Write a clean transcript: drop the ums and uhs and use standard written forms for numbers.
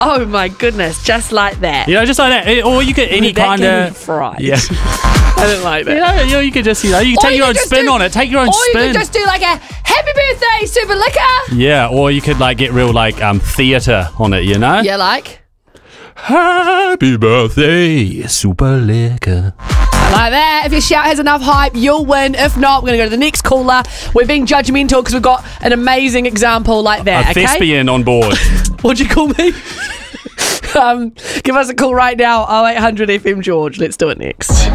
Oh my goodness, just like that. You know, just like that. Or you could any That kind can be of fried. Yeah. I don't like that. You could just, you can Or take you your could own just spin on it. Take your own Or spin. you could just do like a happy birthday, super liquor. Yeah, or you could like get real like theatre on it, you know? Yeah, like. Happy birthday, super liquor. Like that. If your shout has enough hype, you'll win. If not, we're going to go to the next caller. We're being judgmental because we've got an amazing example like that. A thespian on board. What'd you call me? Give us a call right now, 0800 FM George. Let's do it next.